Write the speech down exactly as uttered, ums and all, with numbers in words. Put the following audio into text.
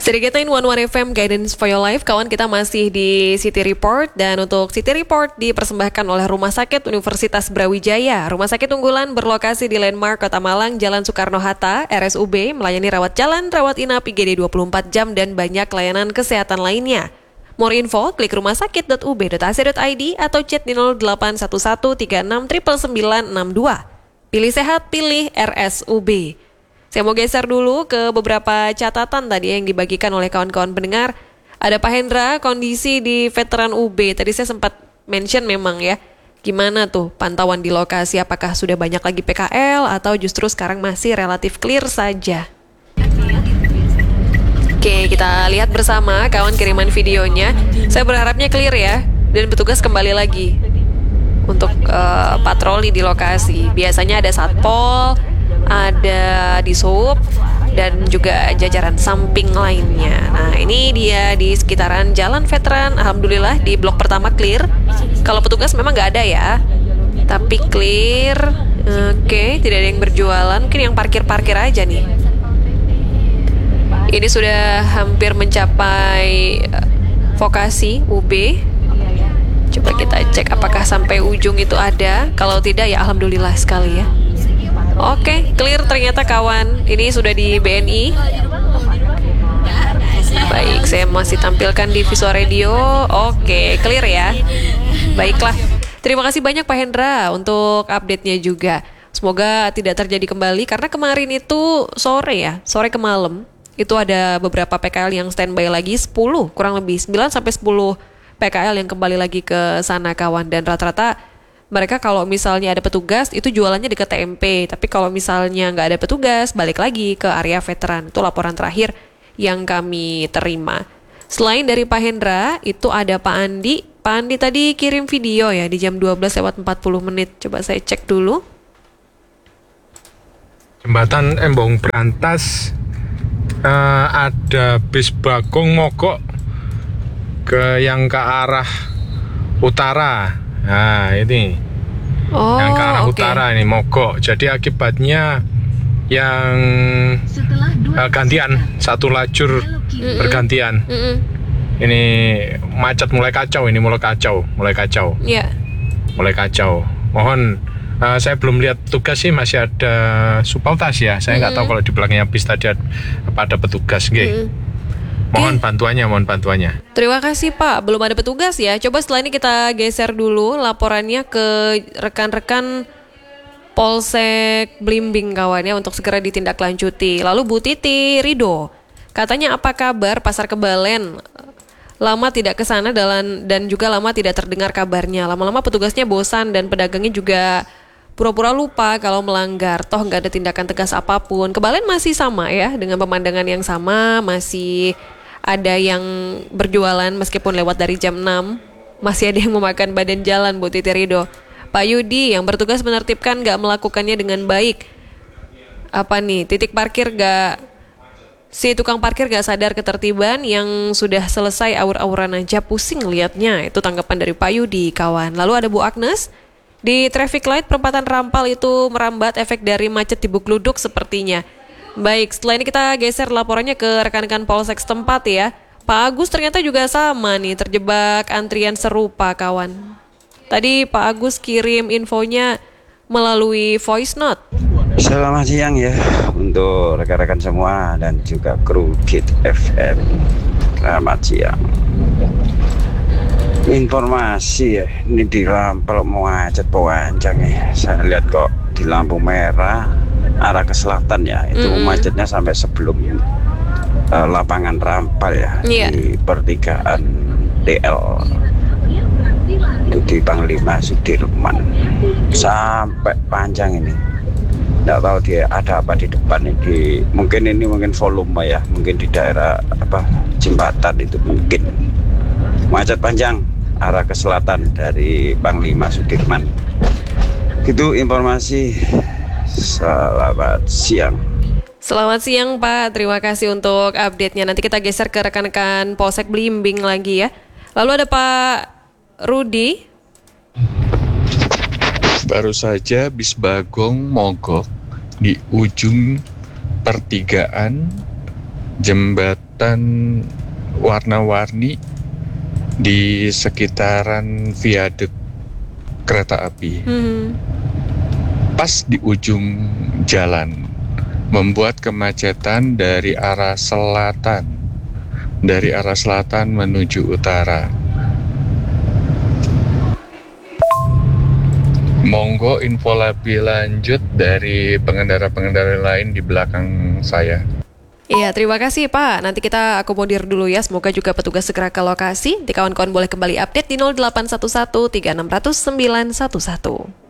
Sedikitnya One One F M Guidance for Your Life. Kawan, kita masih di City Report. Dan untuk City Report dipersembahkan oleh Rumah Sakit Universitas Brawijaya. Rumah sakit unggulan berlokasi di Landmark Kota Malang, Jalan Soekarno-Hatta, R S U B. Melayani rawat jalan, rawat inap, I G D dua puluh empat jam, dan banyak layanan kesehatan lainnya. More info, klik rumahsakit dot u b dot a c dot i d atau chat di nol delapan satu satu tiga enam sembilan sembilan enam dua. Pilih sehat, pilih R S U B. Saya mau geser dulu ke beberapa catatan tadi yang dibagikan oleh kawan-kawan pendengar. Ada Pak Hendra, kondisi di Veteran U B. Tadi saya sempat mention memang ya. Gimana tuh pantauan di lokasi? Apakah sudah banyak lagi P K L atau justru sekarang masih relatif clear saja? Oke, kita lihat bersama kawan kiriman videonya. Saya berharapnya clear ya. Dan petugas kembali lagi untuk uh, patroli di lokasi. Biasanya ada Satpol, ada di sub, dan juga jajaran samping lainnya. Nah, ini dia di sekitaran Jalan Veteran. Alhamdulillah di blok pertama clear. Kalau petugas memang nggak ada ya, tapi clear. Oke, tidak ada yang berjualan. Mungkin yang parkir-parkir aja nih. Ini sudah hampir mencapai vokasi U B. Coba kita cek apakah sampai ujung itu ada. Kalau tidak ya alhamdulillah sekali ya. Oke, clear ternyata kawan. Ini sudah di B N I. Baik, saya masih tampilkan di visual radio. Oke, clear ya. Baiklah. Terima kasih banyak Pak Hendra untuk update-nya juga. Semoga tidak terjadi kembali karena kemarin itu sore ya, sore ke malam. Itu ada beberapa P K L yang standby lagi sepuluh, kurang lebih sembilan sampai sepuluh P K L yang kembali lagi ke sana kawan, dan rata-rata mereka kalau misalnya ada petugas itu jualannya dekat T M P, tapi kalau misalnya nggak ada petugas balik lagi ke area veteran. Itu laporan terakhir yang kami terima. Selain dari Pak Hendra, itu ada Pak Andi. Pak Andi tadi kirim video ya di jam dua belas lewat empat puluh menit. Coba saya cek dulu. Jembatan Embong Brantas, uh, ada bis Bagong mogok ke yang ke arah utara. Nah ini oh, yang ke arah okay. utara ini mogok. Jadi akibatnya yang uh, gantian satu lajur Mm-mm. bergantian. Mm-mm. Ini macet, mulai kacau ini mulai kacau, mulai kacau. Iya. Yeah. Mulai kacau. Mohon uh, saya belum lihat petugas sih, masih ada supautas ya. Saya nggak tahu kalau di belakangnya bis tadi ada, apa ada petugas, nggih. Mohon okay. bantuannya, mohon bantuannya. Terima kasih Pak, belum ada petugas ya. Coba setelah ini kita geser dulu laporannya ke rekan-rekan Polsek Blimbing kawannya untuk segera ditindaklanjuti. Lalu Bu Titi Rido, katanya apa kabar Pasar Kebalen? Lama tidak ke sana dan, dan juga lama tidak terdengar kabarnya. Lama-lama petugasnya bosan dan pedagangnya juga pura-pura lupa kalau melanggar. Toh nggak ada tindakan tegas apapun. Kebalen masih sama ya, dengan pemandangan yang sama, masih ada yang berjualan meskipun lewat dari jam enam. Masih ada yang memakan badan jalan, Bu Titi Rido. Pak Yudi yang bertugas menertibkan gak melakukannya dengan baik. Apa nih, titik parkir gak, si tukang parkir gak sadar ketertiban, yang sudah selesai aur-auran aja pusing liatnya. Itu tanggapan dari Pak Yudi kawan. Lalu ada Bu Agnes, di traffic light perempatan Rampal itu merambat efek dari macet di Bugluduk sepertinya. Baik, setelah ini kita geser laporannya ke rekan-rekan Polsek setempat ya. Pak Agus ternyata juga sama nih, terjebak antrian serupa kawan. Tadi Pak Agus kirim infonya melalui voice note. Selamat siang ya untuk rekan-rekan semua dan juga kru Kit F M. Selamat siang. Informasi ya, ini di Rampal mau macet panjang ya. Saya lihat kok di lampu merah arah ke selatan ya, itu mm-hmm. macetnya sampai sebelum uh, lapangan Rampal ya, yeah. di pertigaan D L. Itu di Panglima Sudirman sampai panjang ini. Nggak tahu dia ada apa di depan ini. Mungkin ini mungkin volume ya, mungkin di daerah apa jembatan itu mungkin macet panjang arah ke selatan dari Panglima Sudirman. Itu informasi. Selamat siang. Selamat siang Pak, terima kasih untuk update-nya. Nanti kita geser ke rekan-rekan Polsek Blimbing lagi ya. Lalu ada Pak Rudi. Baru saja bis Bagong mogok di ujung pertigaan jembatan warna-warni di sekitaran viaduk kereta api. Hmm. Pas di ujung jalan, membuat kemacetan dari arah selatan, dari arah selatan menuju utara. Monggo info lebih lanjut dari pengendara-pengendara lain di belakang saya. Iya, terima kasih Pak. Nanti kita akomodir dulu ya. Semoga juga petugas segera ke lokasi. Nanti kawan-kawan boleh kembali update di nol delapan satu satu tiga enam nol nol sembilan satu satu.